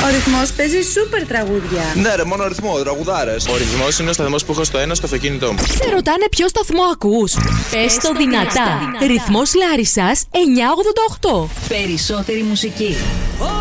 Ο Ρυθμός παίζει σούπερ τραγούδια. Ναι, ρε, μόνο ρυθμό, τραγουδάρες. Ο Ρυθμός είναι ο σταθμός που έχω στο ένα στο αυτοκίνητό μου. Σε ρωτάνε ποιο σταθμό ακούς. Πες το δυνατά. Ρυθμός Λάρισσας 988. Περισσότερη μουσική.